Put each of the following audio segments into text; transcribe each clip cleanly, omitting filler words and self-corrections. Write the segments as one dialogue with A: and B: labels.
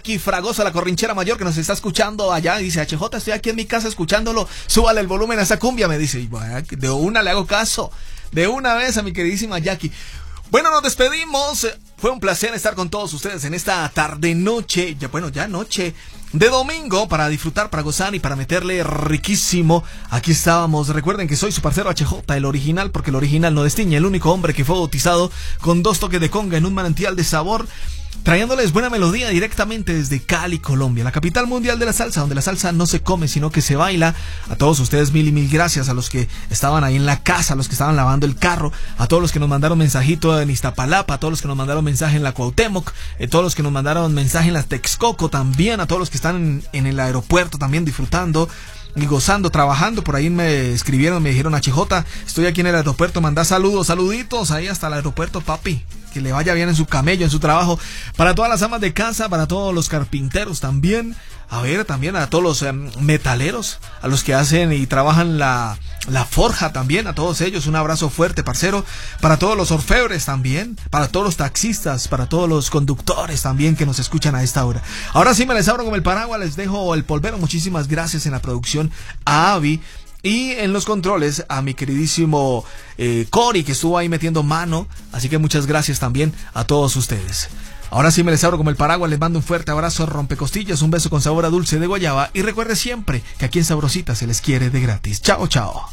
A: Aquí Fragoso, la Corrinchera Mayor, que nos está escuchando allá, y dice: HJ, estoy aquí en mi casa escuchándolo, súbale el volumen a esa cumbia, me dice. Y bueno, de una le hago caso, de una vez a mi queridísima Jackie. Bueno, nos despedimos. Fue un placer estar con todos ustedes en esta tarde-noche, ya noche de domingo, para disfrutar, para gozar y para meterle riquísimo. Aquí estábamos. Recuerden que soy su parcero HJ, el original, porque el original no destiñe, el único hombre que fue bautizado con 2 toques de conga en un manantial de sabor, trayéndoles buena melodía directamente desde Cali, Colombia, la capital mundial de la salsa, donde la salsa no se come, sino que se baila. A todos ustedes mil y mil gracias, a los que estaban ahí en la casa, a los que estaban lavando el carro, a todos los que nos mandaron mensajito en Iztapalapa, a todos los que nos mandaron mensaje en la Cuauhtémoc, a todos los que nos mandaron mensaje en la Texcoco también, a todos los que están en el aeropuerto también disfrutando y gozando, trabajando. Por ahí me escribieron, me dijeron: HJ, estoy aquí en el aeropuerto, mandá saludos, saluditos ahí hasta el aeropuerto, papi. Que le vaya bien en su camello, en su trabajo. Para todas las amas de casa, para todos los carpinteros también. A ver, también a todos los metaleros, a los que hacen y trabajan la forja también, a todos ellos un abrazo fuerte, parcero. Para todos los orfebres también, para todos los taxistas, para todos los conductores también que nos escuchan a esta hora. Ahora sí me les abro con el paraguas, les dejo el polvero. Muchísimas gracias en la producción a Avi. Y en los controles a mi queridísimo Cory, que estuvo ahí metiendo mano. Así que muchas gracias también a todos ustedes. Ahora sí me les abro como el paraguas, les mando un fuerte abrazo, rompecostillas, un beso con sabor a dulce de guayaba. Y recuerde siempre que aquí en Sabrosita se les quiere de gratis. Chao, chao.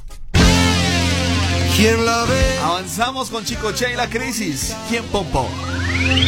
A: ¿Quién la ve? Avanzamos con Chicoche y la crisis. ¿Quién pompó?